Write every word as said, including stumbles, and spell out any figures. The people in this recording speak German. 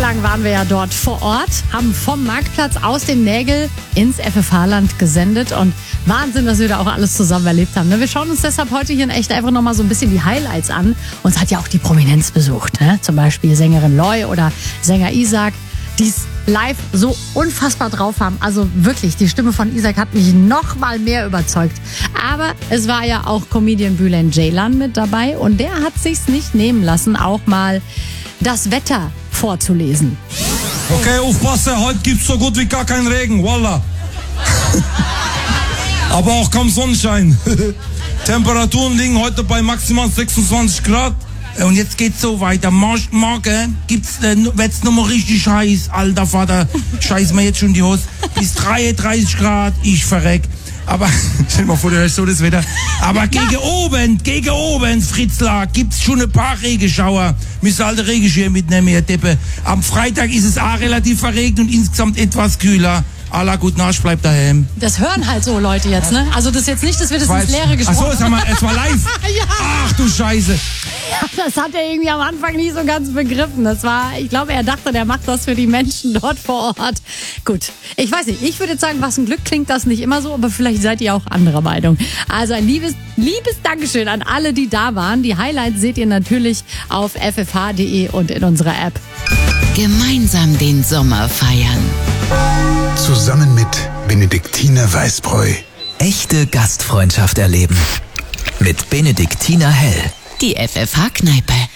tagelang waren wir ja dort vor Ort, haben vom Marktplatz aus dem Nägel ins F F H-Land gesendet und Wahnsinn, dass wir da auch alles zusammen erlebt haben. Wir schauen uns deshalb heute hier in echt einfach nochmal so ein bisschen die Highlights an. Uns hat ja auch die Prominenz besucht, ne? Zum Beispiel Sängerin Loy oder Sänger Isaac, die es live so unfassbar drauf haben. Also wirklich, die Stimme von Isaac hat mich noch mal mehr überzeugt. Aber es war ja auch Comedian Bülent Ceylan mit dabei und der hat sich's nicht nehmen lassen, auch mal das Wetter vorzulesen. Okay, aufpasse, heute gibt's so gut wie gar keinen Regen, Wallah. Aber auch kaum Sonnenschein. Temperaturen liegen heute bei maximal sechsundzwanzig Grad. Und jetzt geht's so weiter. Morgen gibt's, äh, wird's nochmal richtig heiß. Alter Vater, scheiß mir jetzt schon die Hose. Bis dreiunddreißig Grad, ich verreck. Aber, stell dir mal vor, du hörst so das Wetter. Aber gegen ja. oben, gegen oben, Fritzlar, gibt's schon ein paar Regenschauer. Müsst ihr alte Regenschirm mitnehmen, ihr Deppe. Am Freitag ist es auch relativ verregnet und insgesamt etwas kühler. Allah, gut Arsch, bleibt daheim. Das hören halt so Leute jetzt, ne? Also das ist jetzt nicht, dass wir das ins Leere gesprochen haben. Ach so, sag mal, es war live. Ja. Ach du Scheiße. Ja, das hat er irgendwie am Anfang nicht so ganz begriffen. Das war, ich glaube, er dachte, der macht das für die Menschen dort vor Ort. Gut, ich weiß nicht, ich würde jetzt sagen, was ein Glück klingt das nicht immer so, aber vielleicht seid ihr auch anderer Meinung. Also ein liebes, liebes Dankeschön an alle, die da waren. Die Highlights seht ihr natürlich auf f f h punkt d e und in unserer App. Gemeinsam den Sommer feiern. Zusammen mit Benediktiner Weißbräu. Echte Gastfreundschaft erleben. Mit Benediktiner Hell. Die F F H-Kneipe.